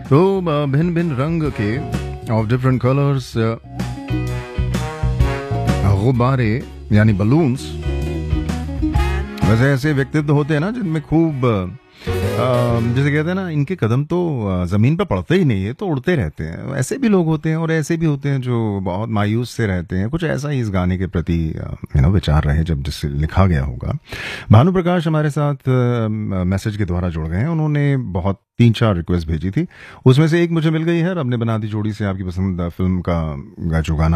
तो भिन्न भिन्न रंग के ऑफ डिफरेंट कलर्स गुब्बारे यानी बलून्स, वैसे ऐसे व्यक्तित्व होते हैं ना जिनमें खूब जैसे कहते हैं ना, इनके कदम तो जमीन पर पड़ते ही नहीं है, तो उड़ते रहते हैं। ऐसे भी लोग होते हैं और ऐसे भी होते हैं जो बहुत मायूस से रहते हैं। कुछ ऐसा ही इस गाने के प्रति विचार रहे जब जिससे लिखा गया होगा। भानु प्रकाश हमारे साथ मैसेज के द्वारा जुड़ गए हैं। उन्होंने बहुत 3-4 रिक्वेस्ट भेजी थी, उसमें से एक मुझे मिल गई है। अब ने बना दी जोड़ी से आपकी पसंद फिल्म का जो गाना